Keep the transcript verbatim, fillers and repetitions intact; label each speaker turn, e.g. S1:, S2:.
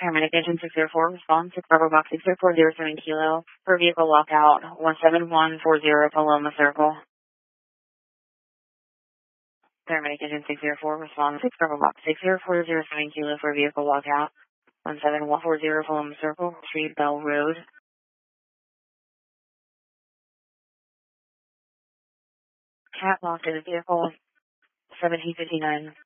S1: Paramedic Engine six zero four, response six Bravo Box six zero four zero seven Kilo for vehicle lockout one seven one four zero Paloma Circle. Paramedic Engine six zero four, response six Bravo Box six zero four zero seven Kilo for vehicle lockout one seven one four zero Paloma Circle, Street Bell Road. Cat locked in the vehicle seventeen fifty-nine.